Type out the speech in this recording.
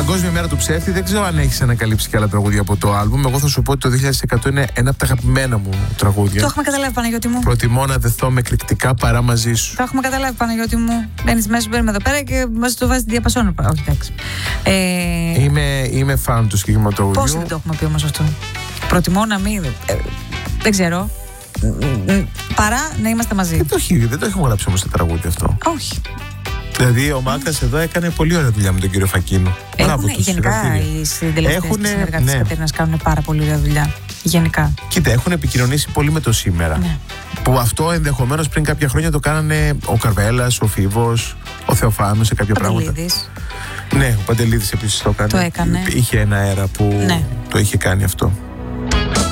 Παγκόσμια μέρα του ψεύτη. Δεν ξέρω αν έχεις ανακαλύψει και άλλα τραγούδια από το άλμπουμ. Εγώ θα σου πω ότι το 2100 είναι ένα από τα αγαπημένα μου τραγούδια. Το έχουμε καταλάβει, Παναγιώτη μου. Προτιμώ να δεθώ με εκρηκτικά παρά μαζί σου. Το έχουμε καταλάβει, Παναγιώτη μου. Μπαίνεις μέσα, μπαίνουμε εδώ πέρα και μας το βάζει διαπασόνο. Όχι, εντάξει. Είμαι φαν του συγκεκριμένου τραγουδιού. Πώς δεν το έχουμε πει όμως αυτό? Προτιμώ να μην. Δεν ξέρω. Παρά να είμαστε μαζί. Δεν το έχουμε γράψει όμως το τραγούδι αυτό. Όχι. Δηλαδή ο Μάκας εδώ έκανε πολύ ωραία δουλειά με τον κύριο Φακίνο. Γενικά οι συντελεστές της συνεργάτες της Κατέρινας κάνουν πάρα πολύ ωραία δουλειά. Γενικά. Κοίτα, έχουν επικοινωνήσει πολύ με το σήμερα. Ναι. Που αυτό ενδεχομένως πριν κάποια χρόνια το κάνανε ο Καρβέλας, ο Φίβος, ο Θεοφάνος σε κάποια πράγματα. Ναι, ο Παντελίδης επίσης το έκανε. Το έκανε. Είχε ένα αέρα που το είχε κάνει αυτό.